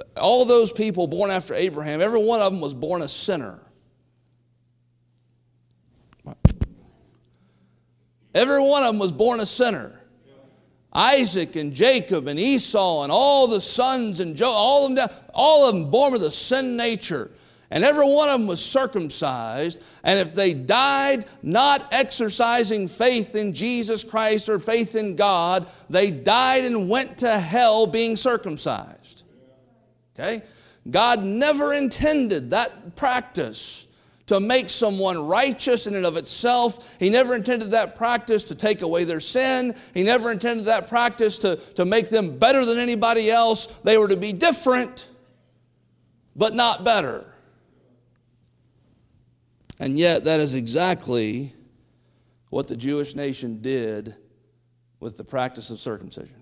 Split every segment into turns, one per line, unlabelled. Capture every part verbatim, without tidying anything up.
all those people born after Abraham, every one of them was born a sinner. Every one of them was born a sinner. Isaac and Jacob and Esau and all the sons and Jo, all of them, all of them born with a sin nature. And every one of them was circumcised. And if they died not exercising faith in Jesus Christ or faith in God, they died and went to hell being circumcised. Okay? God never intended that practice to make someone righteous in and of itself. He never intended that practice to take away their sin. He never intended that practice to, to make them better than anybody else. They were to be different, but not better. And yet that is exactly what the Jewish nation did with the practice of circumcision.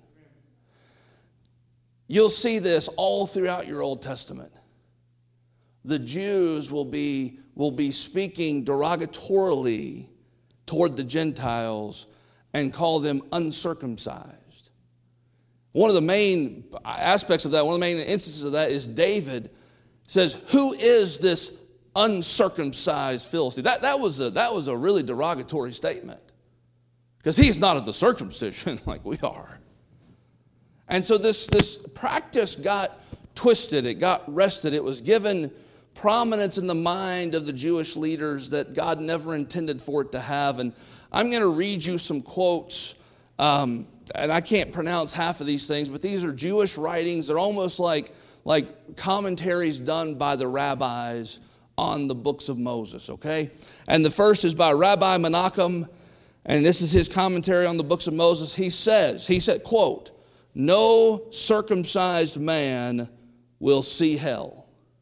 You'll see this all throughout your Old Testament. The Jews will be, will be speaking derogatorily toward the Gentiles and call them uncircumcised. One of the main aspects of that, one of the main instances of that is David says, "Who is this uncircumcised Philistine?" That, that, was a, that was a really derogatory statement, because he's not of the circumcision like we are. And so this, this practice got twisted, it got wrested, it was given prominence in the mind of the Jewish leaders that God never intended for it to have. And I'm going to read you some quotes, um, and I can't pronounce half of these things, but these are Jewish writings. They're almost like, like commentaries done by the rabbis on the books of Moses, okay? And the first is by Rabbi Menachem, and this is his commentary on the books of Moses. He says, he said, quote, "No circumcised man will see hell."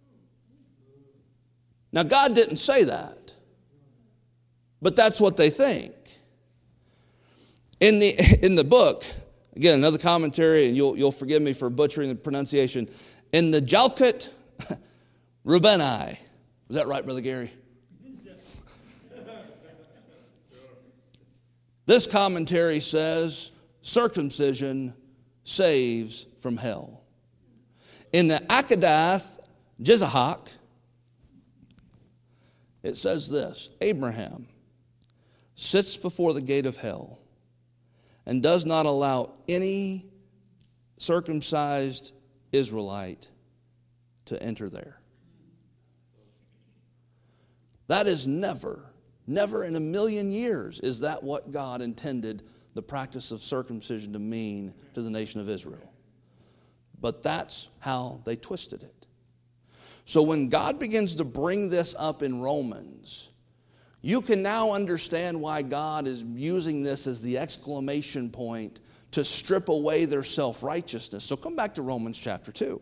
Now, God didn't say that, but that's what they think. In the, in the book, again, another commentary, and you'll, you'll forgive me for butchering the pronunciation, in the Jalkut Reubeni. Was that right, Brother Gary? This commentary says circumcision saves from hell. In the Akadath Jizahak, it says this: Abraham sits before the gate of hell and does not allow any circumcised Israelite to enter there. That is never, never in a million years is that what God intended the practice of circumcision to mean to the nation of Israel. But that's how they twisted it. So when God begins to bring this up in Romans, you can now understand why God is using this as the exclamation point to strip away their self-righteousness. So come back to Romans chapter two.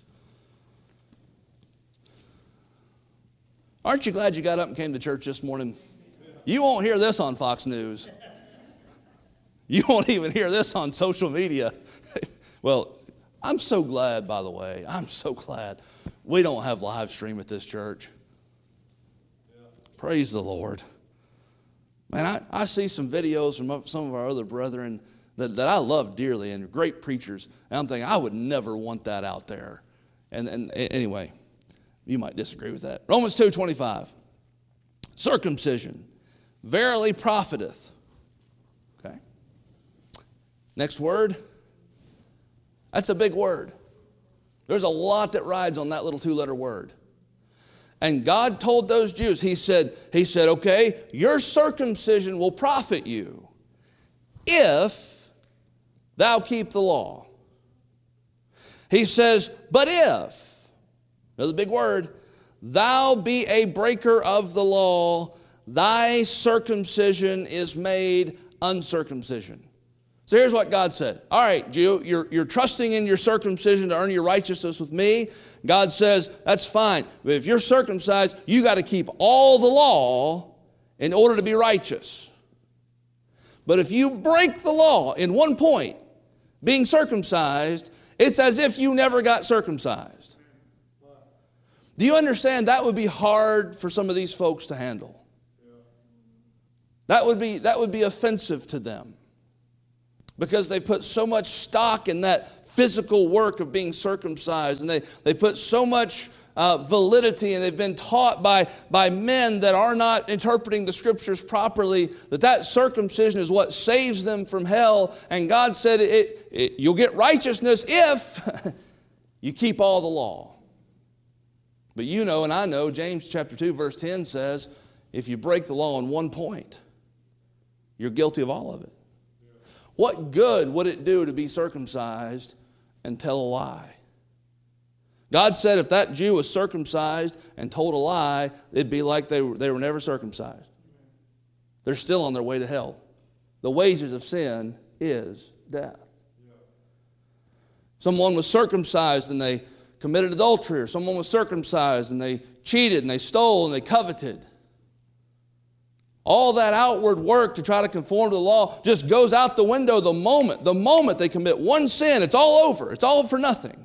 Aren't you glad you got up and came to church this morning? You won't hear this on Fox News. You won't even hear this on social media. Well, I'm so glad, by the way, I'm so glad we don't have live stream at this church. Yeah. Praise the Lord. Man, I, I see some videos from some of our other brethren that, that I love dearly and great preachers. And I'm thinking, I would never want that out there. And, and anyway, you might disagree with that. Romans two twenty-five. Circumcision verily profiteth. Okay. Next word. That's a big word. There's a lot that rides on that little two-letter word. And God told those Jews, he said, he said, okay, your circumcision will profit you if thou keep the law. He says, but if, another big word, thou be a breaker of the law, thy circumcision is made uncircumcision. So here's what God said. All right, Jew, you're, you're trusting in your circumcision to earn your righteousness with me. God says, that's fine. But if you're circumcised, you got to keep all the law in order to be righteous. But if you break the law in one point, being circumcised, it's as if you never got circumcised. Do you understand that would be hard for some of these folks to handle? That would be, that would be offensive to them, because they put so much stock in that physical work of being circumcised. And they, they put so much uh, validity, and they've been taught by, by men that are not interpreting the Scriptures properly, that that circumcision is what saves them from hell. And God said it, it, you'll get righteousness if you keep all the law. But you know, and I know, James chapter two, verse ten says, if you break the law on one point, you're guilty of all of it. What good would it do to be circumcised and tell a lie? God said if that Jew was circumcised and told a lie, it'd be like they were, they were never circumcised. They're still on their way to hell. The wages of sin is death. Someone was circumcised and they committed adultery, or someone was circumcised and they cheated and they stole and they coveted. All that outward work to try to conform to the law just goes out the window the moment, the moment they commit one sin. It's all over. It's all for nothing.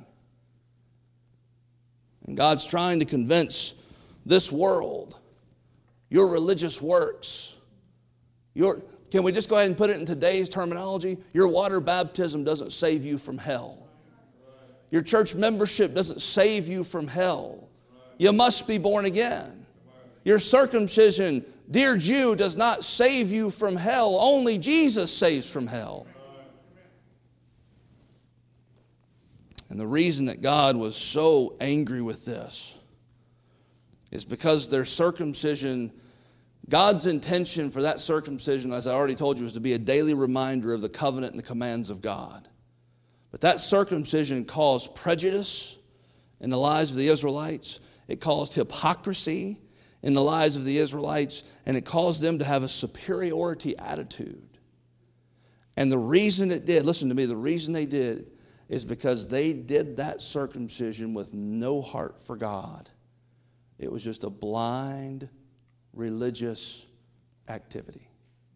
And God's trying to convince this world, your religious works, your, can we just go ahead and put it in today's terminology? Your water baptism doesn't save you from hell. Your church membership doesn't save you from hell. You must be born again. Your circumcision, dear Jew, does not save you from hell. Only Jesus saves from hell. And the reason that God was so angry with this is because their circumcision, God's intention for that circumcision, as I already told you, was to be a daily reminder of the covenant and the commands of God. But that circumcision caused prejudice in the lives of the Israelites. It caused hypocrisy in the lives of the Israelites, and it caused them to have a superiority attitude. And the reason it did, listen to me, the reason they did is because they did that circumcision with no heart for God. It was just a blind religious activity.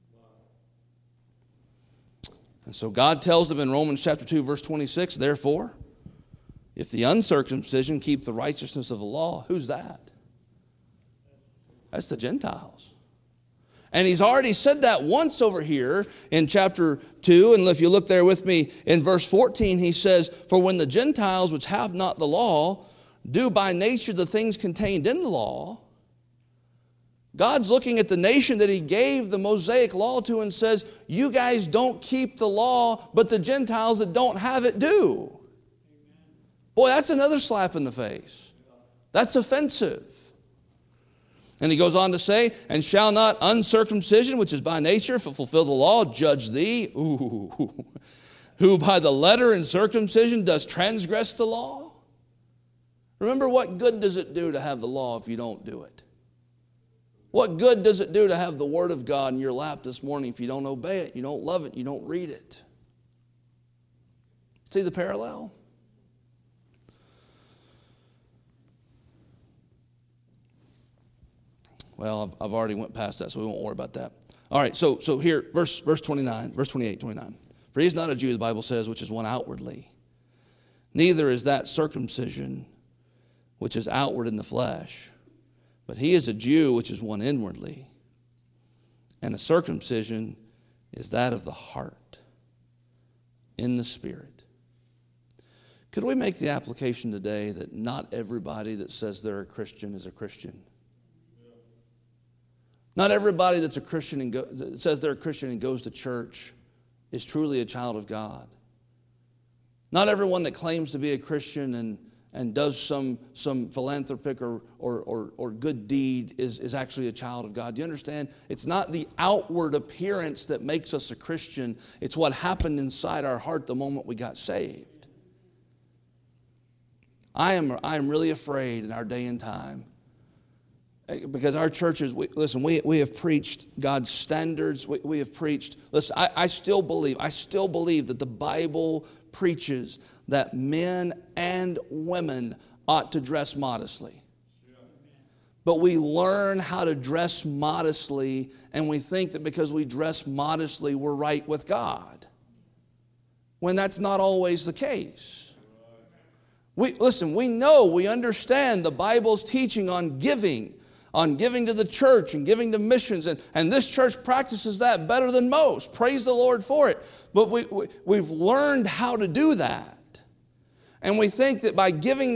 And so God tells them in Romans chapter two, verse twenty-six, therefore, if the uncircumcision keep the righteousness of the law, who's that? That's the Gentiles. And he's already said that once over here in chapter two. And if you look there with me in verse fourteen, he says, for when the Gentiles which have not the law do by nature the things contained in the law, God's looking at the nation that he gave the Mosaic law to and says, you guys don't keep the law, but the Gentiles that don't have it do. Boy, that's another slap in the face. That's offensive. And he goes on to say, and shall not uncircumcision, which is by nature, fulfill the law, judge thee, ooh, who by the letter in circumcision does transgress the law? Remember, what good does it do to have the law if you don't do it? What good does it do to have the Word of God in your lap this morning if you don't obey it, you don't love it, you don't read it? See the parallel? Well, I've, I've already went past that, so we won't worry about that. All right, so so here, verse verse twenty-nine, verse twenty-eight, twenty-nine. For he is not a Jew, the Bible says, which is one outwardly. Neither is that circumcision, which is outward in the flesh. But he is a Jew, which is one inwardly. And a circumcision is that of the heart, in the spirit. Could we make the application today that not everybody that says they're a Christian is a Christian? Not everybody that's a Christian and go, that says they're a Christian and goes to church is truly a child of God. Not everyone that claims to be a Christian and, and does some, some philanthropic or, or, or, or good deed is, is actually a child of God. Do you understand? It's not the outward appearance that makes us a Christian. It's what happened inside our heart the moment we got saved. I am, I am really afraid in our day and time, because our churches, we, listen, we, we have preached God's standards. We, we have preached, listen, I, I still believe, I still believe that the Bible preaches that men and women ought to dress modestly. But we learn how to dress modestly, and we think that because we dress modestly, we're right with God, when that's not always the case. We, listen, we know, we understand the Bible's teaching on giving, on giving to the church and giving to missions. And, and this church practices that better than most. Praise the Lord for it. But we, we, we've learned how to do that. And we think that by giving